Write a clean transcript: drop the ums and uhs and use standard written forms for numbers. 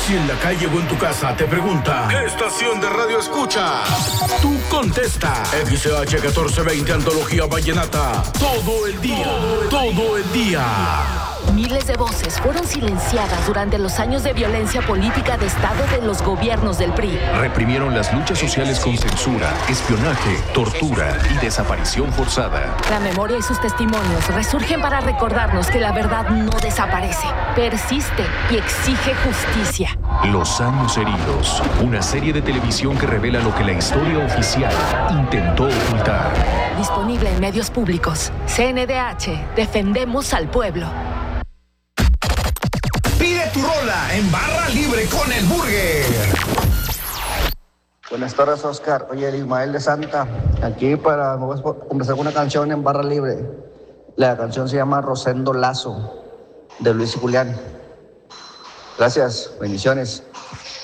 Si en la calle o en tu casa te pregunta ¿qué estación de radio escuchas? Tú contesta XH 1420 Antología Vallenata. Todo el día, todo el día. Miles de voces fueron silenciadas durante los años de violencia política de Estado de los gobiernos del PRI. Reprimieron las luchas sociales con censura, espionaje, tortura y desaparición forzada. La memoria y sus testimonios resurgen para recordarnos que la verdad no desaparece, persiste y exige justicia. Los años heridos, una serie de televisión que revela lo que la historia oficial intentó ocultar. Disponible en medios públicos. CNDH, defendemos al pueblo. Pide tu rola en Barra Libre con el Burger. Buenas tardes, Oscar. Oye, el Ismael de Santa, aquí para comenzar una canción en Barra Libre. La canción se llama Rosendo Lazo, de Luis y Julián. Gracias, bendiciones.